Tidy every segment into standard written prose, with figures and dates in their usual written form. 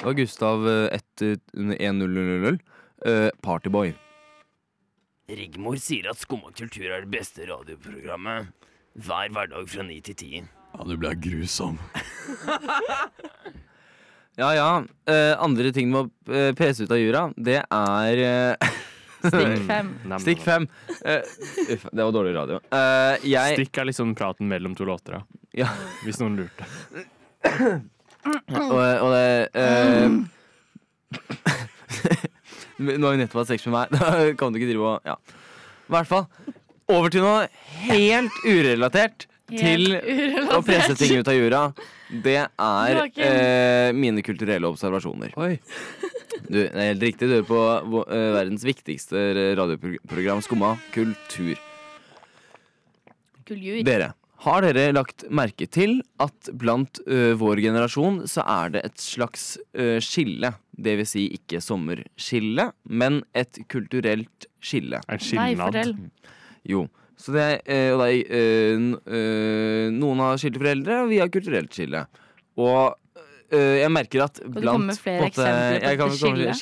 Det var Gustav 1000. Partyboy. Rigmor sier at Skumma kultur er det beste radioprogrammet hver hverdag fra 9 til 10. Ja, du ble grusom. Ja. Andre ting med å pese ut av jura, det er Stikk 5. Stikk 5. Det var dårlig radio. Stikk er liksom praten mellom to låter, da. Ja. Hvis noen lurte. Og det Nå har vi nettopp hatt sex med meg. Da kan du ikke drive og ja. I hvert fall over til noe helt urelatert til å presse ting ut av jura. Det er mine kulturelle observasjoner. Oi. Det er helt riktig, du er på verdens viktigste radioprogram, Skumma kultur. Dere, har dere lagt merke til at blant vår generasjon så er det et slags skille? Det vil si ikke sommerskille, men et kulturelt skille. En skilnad. Nei, fortell. Jo, så det noen har skilte foreldre, og vi har kulturelt skille. Og jeg merker at Kan du komme med flere eksempler på jeg kan dette komme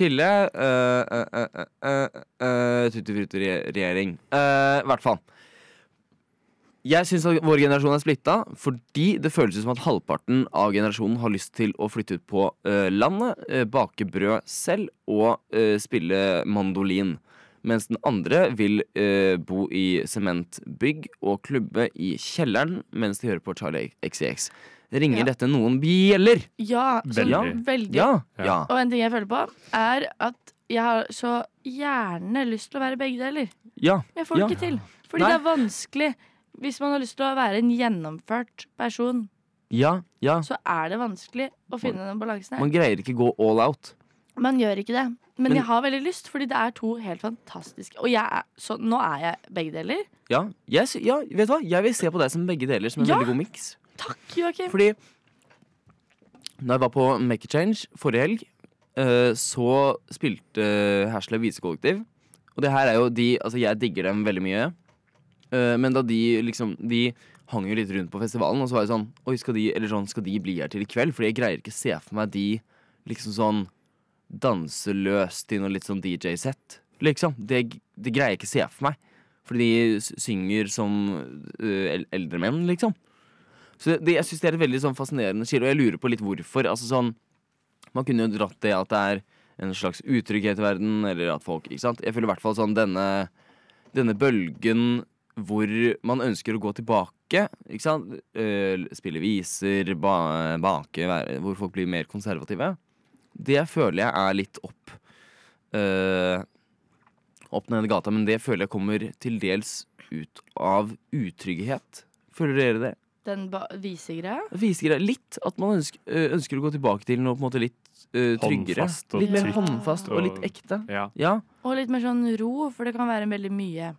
skille Tutti-frutti-regjering I hvert fall. Jeg synes at vår generasjon er splittet fordi det føles som at halvparten av generasjonen har lyst til å flytte ut på landet, bake brød selv og spille mandolin. Mens den andre vil bo i sementbygg og klubbe i kjelleren mens de hører på Charlie XCX. Ringer dette noen bjeller? Ja, veldig. Ja. Og en ting jeg føler på er at jeg har så gjerne lyst til å være begge deler. Ja. Jeg får det ikke til. Fordi Nei. det er vanskelig. Hvis man har lyst til å være en gjennomført person, Ja. så er det vanskelig å finne den balansen her. Man greier ikke gå all out. Man gjør ikke det. Men Men- jeg har veldig lyst, fordi det er to helt fantastiske. Og så nå er jeg begge deler. Ja, vet du hva? Jeg vil se på deg som begge deler, som en Ja. veldig god mix. Takk, Joakim. Fordi da jeg var på Make a Change forrige helg, så spilte Herslev visekollektiv. Og det her er jo altså jeg digger dem veldig mye. Men da de hang jo litt rundt på festivalen, og så var jeg sånn, oi, skal de bli her til i kveld? Fordi jeg greier ikke se for meg de liksom sånn danse løst til noe litt sånn DJ-sett. Liksom, det greier jeg ikke se for meg. Fordi de synger som eldre menn, liksom. Så jeg synes det er et veldig sånn fascinerende skille, og jeg lurer på litt hvorfor. Altså sånn, man kunne jo dratt det at det er en slags utrygghet i verden, eller at folk, ikke sant? Jeg føler i hvert fall sånn denne bølgen hvor man ønsker å gå tilbake, ikke sant? Spille viser, bake, hvor folk blir mer konservative. Det føler jeg er litt opp ned i gata, men det føler jeg kommer til dels ut av utrygghet. Føler dere det? Den visegreia? Viser litt at man ønsker å gå tilbake til noe på en måte litt tryggere. Håndfast og Litt mer trygt håndfast og litt ekte. Ja. Og litt mer sånn ro, for det kan være veldig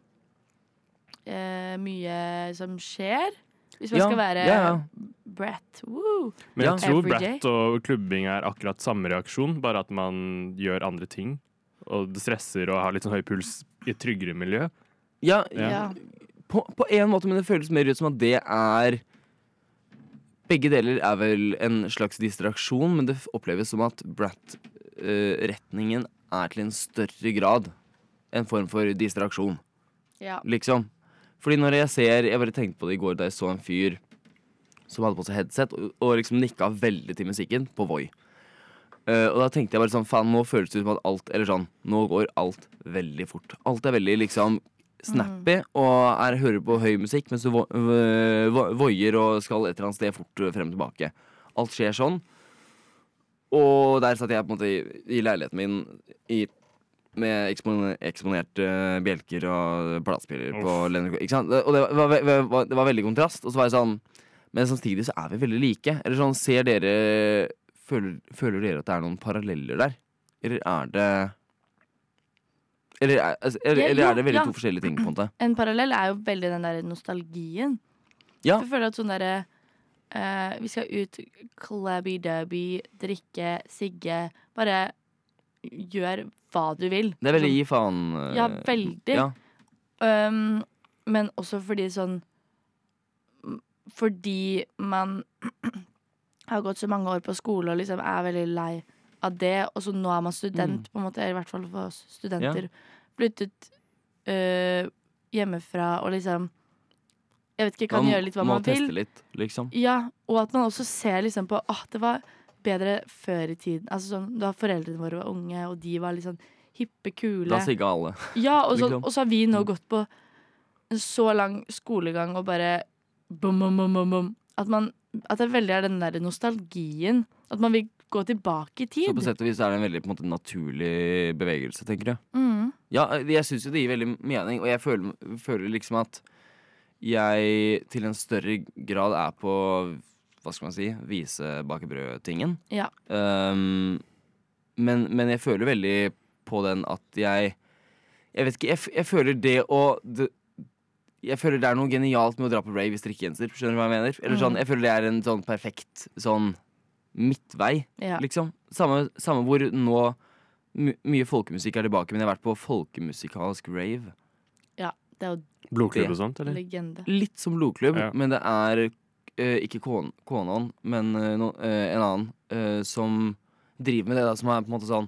mye som skjer. Hvis man skal være Brett. Woo. Men jeg tror Every day. brett og klubbing er akkurat samme reaksjon, bare at man gjør andre ting. Og det stresser og har litt sånn høy puls i et tryggere miljø. Ja. Ja. På en måte, men det føles mer ut som at det er begge deler er vel en slags distraksjon, men det oppleves som at Brat-retningen er til en større grad en form for distraksjon. Ja. Liksom. Fordi når jeg bare tenkte på det i går da jeg så en fyr som hadde på seg headset og liksom nikka veldig til musikken på Voi. Og da tenkte jeg bare sånn, faen, nå føles det ut som at nå går alt veldig fort. Alt er veldig liksom snappy og hører på høy musikk mens du voier og skal et eller annet sted fort frem og tilbake. Alt skjer sånn. Og der satt jeg på en måte i leiligheten min med eksponerte bjelker og platespiller på Leonard, ikke sant? Og det var veldig kontrast. Og så var jeg sånn, men samtidig så er vi veldig like. Eller sånn, føler dere at det er noen paralleller der? Eller er det Eller er det veldig to forskjellige ting på en måte? En parallell er jo veldig den der nostalgien. Ja. Jeg føler at sånn derre vi skal ut, clubby-dubby, drikke, sigge. Bare gjør hva du vil. Det er veldig gi faen. Ja, veldig. Ja. Men også fordi man har gått så mange år på skole og liksom er veldig lei av det, og så nå er man student, på en måte, i hvert fall for oss studenter. Flyttet hjemmefra og liksom jeg vet ikke, kan gjøre litt hva man vil. Må teste litt, liksom. Ja, og at man også ser liksom på det var bedre før i tiden. Altså sånn, da foreldrene våre var unge, og de var litt sånn hippe, kule. Da sigga alle. Ja, og så liksom. har vi nå gått på en så lang skolegang og bare bom, bom, bom, bom, bom. At det veldig den der nostalgien. At man vil gå tilbake i tid. Så på sett og vis er det en veldig på en måte, naturlig bevegelse, tenker jeg. Mm. Ja, jeg syns jo det gir veldig mening, og jeg føler liksom at jeg til en større grad er på, hva skal man si, vise-bakebrød-tingen. Ja. Men jeg føler veldig på den at jeg vet ikke, jeg føler det jeg føler det er noe genialt med å dra på rave i strikkegenser, skjønner du hva jeg mener? Eller sånn, jeg føler det er en sånn perfekt sånn midtvei, liksom. Samme hvor nå mye folkemusikk er tilbake, men jeg har vært på folkemusikalsk rave. Ja, det er jo Blodklubb og sånt, eller? legende. Litt som blodklubb, Ja. men det er ikke Konan, men en annen som driver med det da, som er på en måte sånn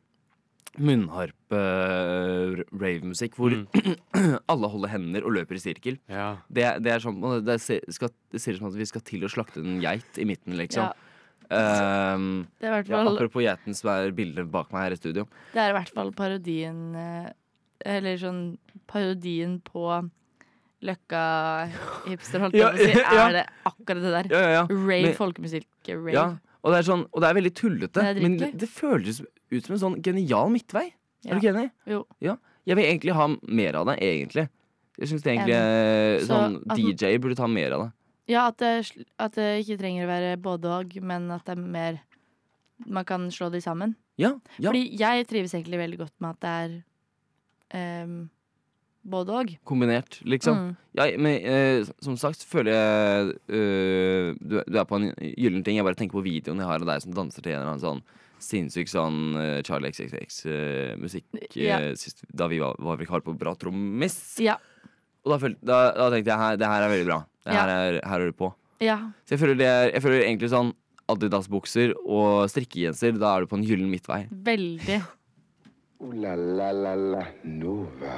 munnharpe-rave-musikk, hvor alle holder hender og løper i sirkel. Ja. Det er sånn, det ser som at vi skal til å slakte en geit i midten, liksom. Ja. Det er i hvert fall Apropos geiten som er bildet bak meg her i studio. Det er i hvert fall parodien eller sånn parodien på Løkka-hipster, holdt jeg på å si. Er det akkurat det der? Ja. Rave, Men- folkemusikk, rave. Ja, og det er sånn, og det er veldig tullete, Det er men dritkøy. det føles ut som en sånn genial midtvei. Ja. Er du ikke enig? Jo. Ja. Jeg vil egentlig ha mer av det, egentlig. Jeg synes det egentlig Så sånn at- DJ burde ta mer av det. Ja, at det ikke trenger å være både og, men at det er mer man kan slå de sammen. Ja. Fordi jeg trives egentlig veldig godt med at det er både og. Kombinert, liksom. Mm. Ja, men som sagt føler jeg du er på en gyllen ting. Jeg bare tenker på videoen jeg har av deg som danser til en eller annen sånn sinnssyk sånn Charlie XXX-musikk Ja. sist, da vi var vikar på Bra Trommis. Ja. Og da tenkte jeg det her er veldig bra. Her er du på. Ja. Så jeg føler egentlig sånn Adidas-bukser og strikkegenser, da er du på en gyllen midtvei. Veldig. Ooh la la la la Nova.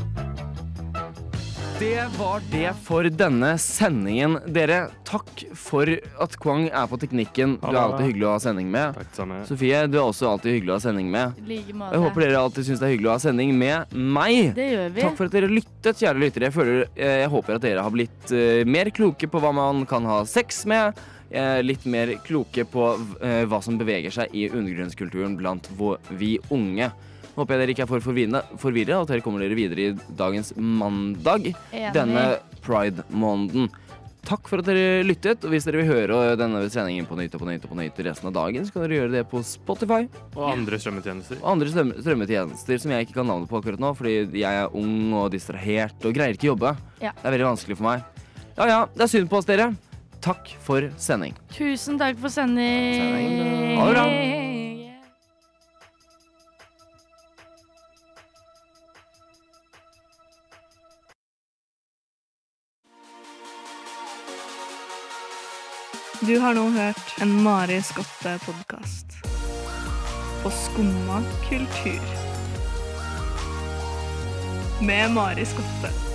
Det var det for denne sendingen, dere. Takk for at Kwang er på teknikken. Du er alltid hyggelig å ha sending med. Takk samme. Sofie, du er også alltid hyggelig å ha sending med. I like måte. Jeg håper dere alltid syns det er hyggelig å ha sending med meg. Det gjør vi. Takk for at dere lyttet, kjære lyttere. Jeg håper at dere har blitt mer kloke på hva man kan ha sex med. Litt mer kloke på hva som beveger seg i undergrunnskulturen blant vi unge. Håper jeg dere ikke er for forvirret, og at dere kommer dere videre i dagens mandag. Enig. Denne Pride-måneden. Takk for at dere lyttet, og hvis dere vil høre denne sendingen på nytt resten av dagen, så kan dere gjøre det på Spotify Og andre strømmetjenester. og andre strømmetjenester som jeg ikke kan navnet på akkurat nå, fordi jeg er ung og distrahert og greier ikke jobbe. Ja. Det er veldig vanskelig for meg. Ja, det er synd på oss, dere. Takk for sending. Tusen takk for sending. Ha det bra. Du har nå hørt en Mari Skotte-podkast. På Skumma kultur. Med Mari Skotte.